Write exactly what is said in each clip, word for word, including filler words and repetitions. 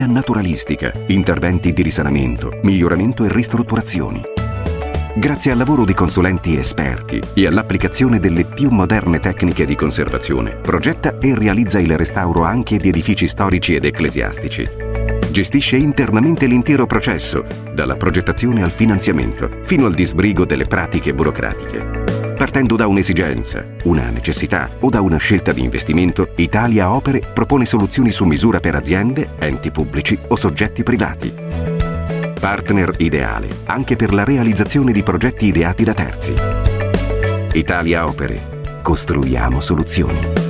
naturalistica, interventi di risanamento, miglioramento e ristrutturazioni. Grazie al lavoro di consulenti esperti e all'applicazione delle più moderne tecniche di conservazione, progetta e realizza il restauro anche di edifici storici ed ecclesiastici. Gestisce internamente l'intero processo, dalla progettazione al finanziamento, fino al disbrigo delle pratiche burocratiche. Partendo da un'esigenza, una necessità o da una scelta di investimento, Italia Opere propone soluzioni su misura per aziende, enti pubblici o soggetti privati. Partner ideale anche per la realizzazione di progetti ideati da terzi. Italia Opere. Costruiamo soluzioni.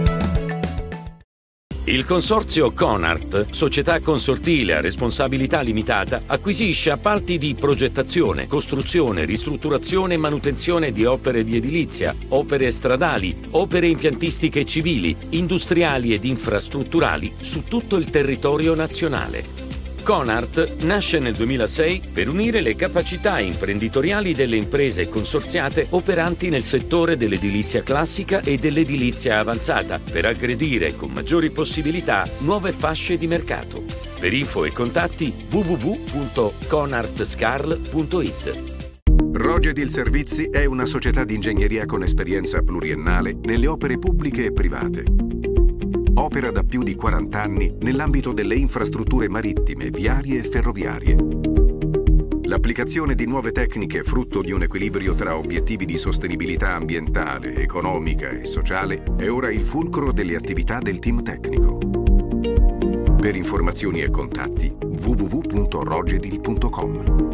Il consorzio Conart, società consortile a responsabilità limitata, acquisisce appalti di progettazione, costruzione, ristrutturazione e manutenzione di opere di edilizia, opere stradali, opere impiantistiche civili, industriali ed infrastrutturali su tutto il territorio nazionale. Conart nasce nel duemilasei per unire le capacità imprenditoriali delle imprese consorziate operanti nel settore dell'edilizia classica e dell'edilizia avanzata per aggredire con maggiori possibilità nuove fasce di mercato. Per info e contatti w w w punto conartscarl punto it. Rogedil Servizi è una società di ingegneria con esperienza pluriennale nelle opere pubbliche e private. Opera da più di quaranta anni nell'ambito delle infrastrutture marittime, viarie e ferroviarie. L'applicazione di nuove tecniche frutto di un equilibrio tra obiettivi di sostenibilità ambientale, economica e sociale è ora il fulcro delle attività del team tecnico. Per informazioni e contatti w w w punto rogedil punto com.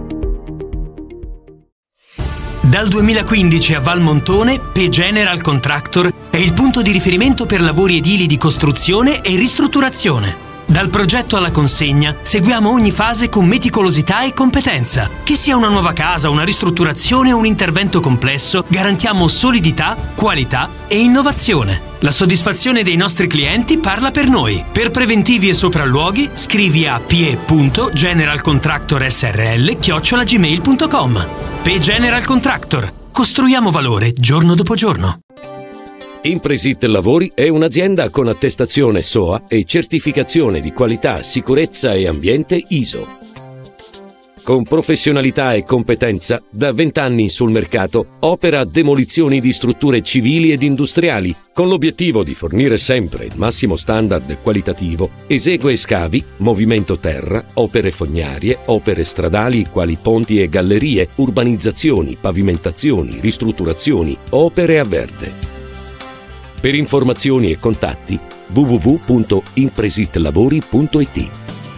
Dal duemilaquindici a Valmontone, P General Contractor è il punto di riferimento per lavori edili di costruzione e ristrutturazione. Dal progetto alla consegna seguiamo ogni fase con meticolosità e competenza. Che sia una nuova casa, una ristrutturazione o un intervento complesso, garantiamo solidità, qualità e innovazione. La soddisfazione dei nostri clienti parla per noi. Per preventivi e sopralluoghi scrivi a p e punto generalcontractorsrl chiocciola gmail punto com. P General Contractor. Costruiamo valore giorno dopo giorno. Impresit Lavori è un'azienda con attestazione S O A e certificazione di qualità, sicurezza e ambiente I S O. Con professionalità e competenza, da vent'anni sul mercato, opera demolizioni di strutture civili ed industriali, con l'obiettivo di fornire sempre il massimo standard qualitativo, esegue scavi, movimento terra, opere fognarie, opere stradali quali ponti e gallerie, urbanizzazioni, pavimentazioni, ristrutturazioni, opere a verde. Per informazioni e contatti w w w punto impresitlavori punto it.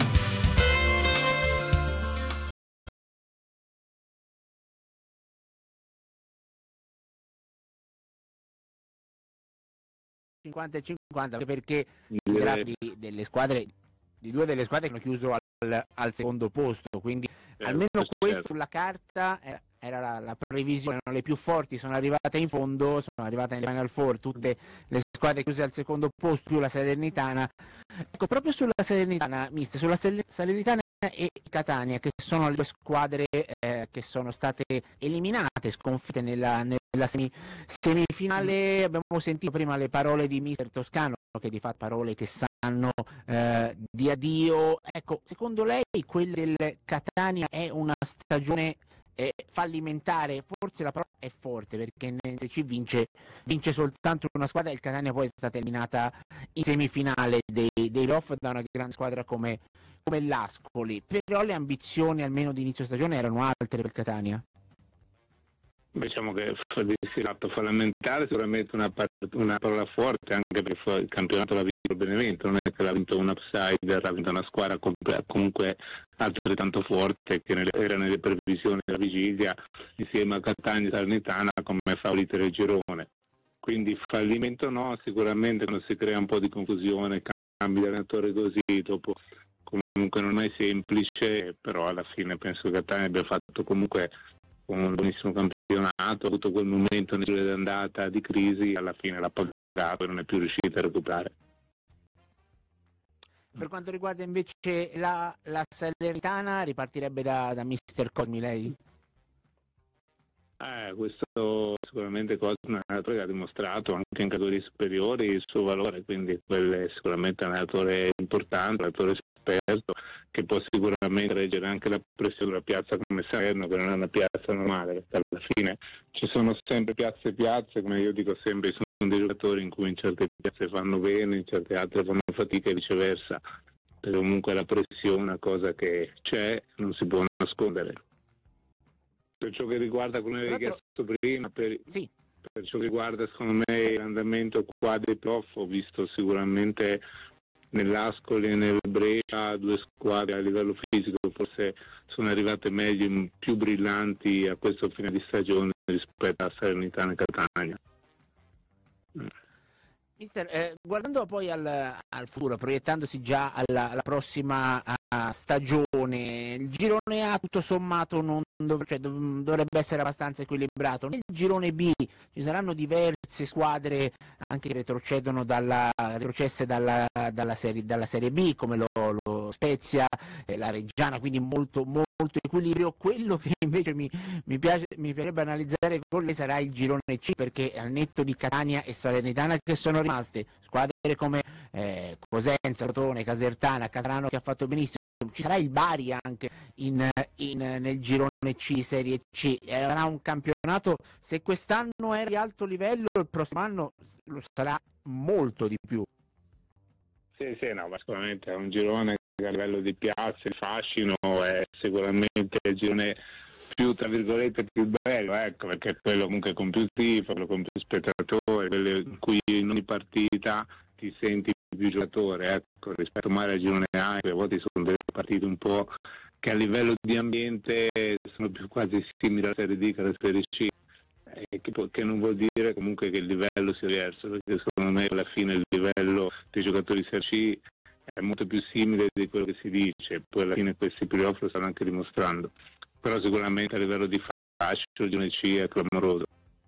cinquanta e cinquanta perché i gradi delle squadre, di due delle squadre che hanno chiuso al, al secondo posto, quindi eh, almeno questo certo. Sulla carta era, era la, la previsione, le più forti sono arrivate in fondo, sono arrivate nel Final Four tutte le squadre chiuse al secondo posto più la Salernitana. Ecco, proprio sulla Salernitana, mister, sulla Salernitana e Catania, che sono le due squadre eh, che sono state eliminate, sconfitte nella, nella semi, semifinale. Abbiamo sentito prima le parole di mister Toscano, che di fatto parole che sanno eh, di addio. Ecco, secondo lei quella del Catania è una stagione eh, fallimentare? Forse la parola è forte, perché se ci vince vince soltanto una squadra, il Catania poi è stata eliminata in semifinale dei, dei playoff da una grande squadra come come l'Ascoli, però le ambizioni almeno di inizio stagione erano altre per Catania. Diciamo che l'atto fallimentare sicuramente una, una parola forte, anche perché il campionato l'ha vinto il Benevento, non è che l'ha vinto un outsider, ha vinto una squadra comunque altrettanto forte che nelle, era nelle previsioni della vigilia insieme a Catania e Salernitana come favorite del girone. Quindi fallimento no, sicuramente quando si crea un po' di confusione, cambi di allenatore così dopo. Comunque non è semplice, però alla fine penso che Catania abbia fatto comunque un buonissimo campionato, ha avuto quel momento nel giro d'andata di crisi, alla fine l'ha pagato e non è più riuscito a recuperare. Per quanto riguarda invece la, la Salernitana, ripartirebbe da, da mister Cosmi, lei? Eh, questo sicuramente Cosmi è un allenatore che ha dimostrato anche in categorie superiori il suo valore, quindi quello è sicuramente un allenatore importante, un allenatore esperto, che può sicuramente reggere anche la pressione della piazza come Salerno, che non è una piazza normale, perché alla fine ci sono sempre piazze e piazze, come io dico sempre, sono dei giocatori in cui in certe piazze fanno bene, in certe altre fanno fatica e viceversa, perché comunque la pressione è una cosa che c'è, non si può nascondere. Per ciò che riguarda, come avevi chiesto prima, per, sì. per ciò che riguarda secondo me l'andamento qua dei playoff, ho visto sicuramente nell'Ascoli e nel Brescia due squadre a livello fisico forse sono arrivate meglio, più brillanti a questo fine di stagione rispetto a Salernitana e Catania. Mister, eh, guardando poi al, al futuro, proiettandosi già alla, alla prossima uh, stagione, il girone A tutto sommato non dov- cioè, dov- dovrebbe essere abbastanza equilibrato. Nel girone B ci saranno diverse squadre anche che retrocedono dalla, retrocesse dalla, dalla, serie, dalla serie B, come lo, lo Spezia e la Reggiana, quindi molto, molto equilibrio. Quello che invece mi, mi, piace, mi piacerebbe analizzare con lei sarà il girone C, perché al netto di Catania e Salernitana che sono rimaste, squadre come eh, Cosenza, Crotone, Casertana, Catrano che ha fatto benissimo, ci sarà il Bari anche in, in, nel girone C, Serie C. Sarà un campionato, se quest'anno era di alto livello, il prossimo anno lo sarà molto di più. Sì, sì, no, ma sicuramente è un girone che a livello di piazze, di fascino, è sicuramente il girone più, tra virgolette, più bello, ecco, perché è quello comunque con più tifo, quello con più spettatori, quello in cui in ogni partita ti senti più giocatore, ecco, rispetto magari al girone A, che a volte sono delle partite un po' che a livello di ambiente sono più quasi simili alla Serie D che alla Serie C, eh, che, che non vuol dire comunque che il livello sia diverso, perché secondo me alla fine il livello dei giocatori di Serie C è molto più simile di quello che si dice, poi alla fine questi playoff lo stanno anche dimostrando, però sicuramente a livello di fascio il girone C è clamoroso.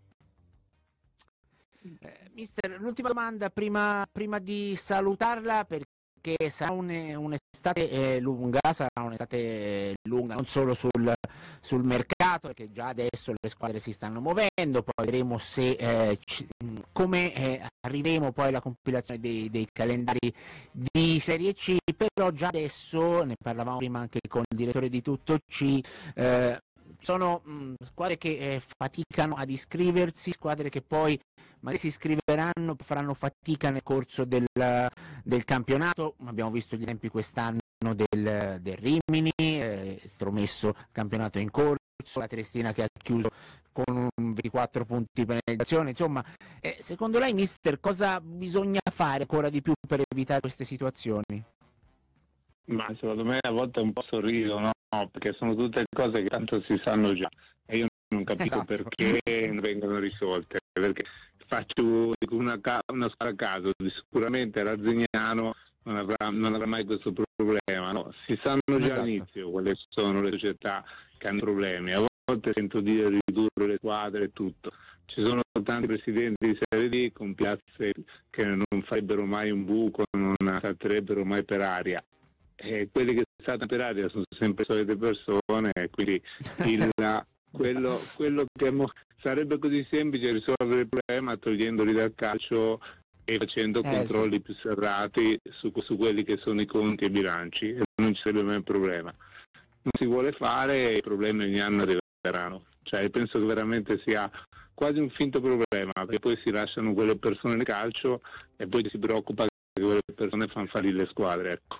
Eh, mister, l'ultima domanda prima, prima di salutarla, perché sarà un, un'estate eh, lunga, sarà un'estate lunga non solo sul, sul mercato, perché già adesso le squadre si stanno muovendo, poi vedremo se eh, c- come eh, arriveremo poi alla compilazione dei, dei calendari di Serie C, però già adesso, ne parlavamo prima anche con il direttore di Tutto C, eh, sono mh, squadre che eh, faticano ad iscriversi, squadre che poi magari si iscriveranno, faranno fatica nel corso del, del campionato. Abbiamo visto gli esempi quest'anno del, del Rimini, eh, stromesso campionato in corso, la Triestina che ha chiuso con ventiquattro punti di penalizzazione. Insomma, eh, secondo lei, mister, cosa bisogna fare ancora di più per evitare queste situazioni? Ma secondo me a volte un po' sorriso, no? Perché sono tutte cose che tanto si sanno già e io non capisco Esatto. perché non vengono risolte, perché faccio una, una squadra a caso, sicuramente Razzignano non avrà, non avrà mai questo problema, no? Si sanno già Esatto. all'inizio quali sono le società che hanno problemi, a volte sento dire ridurre le squadre e tutto. Ci sono tanti presidenti di Serie D con piazze che non farebbero mai un buco, non salterebbero mai per aria. E quelli che saltano per aria sono sempre solite persone, quindi il, quello, quello che mo, sarebbe così semplice risolvere il problema togliendoli dal calcio e facendo eh, controlli sì. più serrati su, su quelli che sono i conti e i bilanci, e non ci sarebbe mai un problema. Non si vuole fare e i problemi ogni anno arriveranno, cioè penso che veramente sia quasi un finto problema, perché poi si lasciano quelle persone nel calcio e poi si preoccupa che quelle persone fanno fallire le squadre, ecco.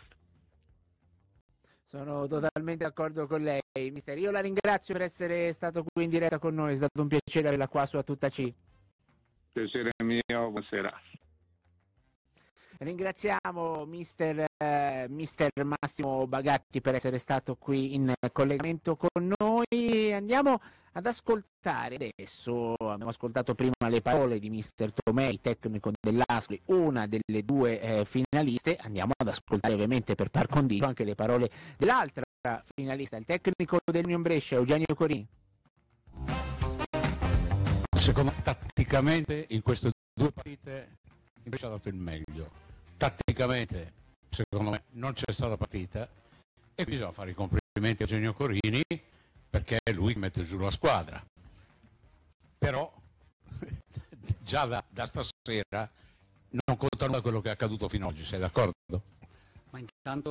Sono totalmente d'accordo con lei, mister. Io la ringrazio per essere stato qui in diretta con noi, è stato un piacere averla qua su A Tutta C. Piacere mio, buonasera. Ringraziamo mister, eh, mister Massimo Bagatti per essere stato qui in collegamento con noi. Andiamo ad ascoltare adesso, abbiamo ascoltato prima le parole di mister Tomei, tecnico dell'Ascoli, una delle due eh, finaliste. Andiamo ad ascoltare ovviamente per par condicio anche le parole dell'altra finalista, il tecnico dell'Union Brescia, Eugenio Corini. Secondo me tatticamente in queste due partite il Brescia ha dato il meglio. Tatticamente secondo me non c'è stata partita e bisogna fare i complimenti a Eugenio Corini perché è lui che mette giù la squadra. Però già da, da stasera non conta nulla quello che è accaduto fino ad oggi, sei d'accordo? Ma intanto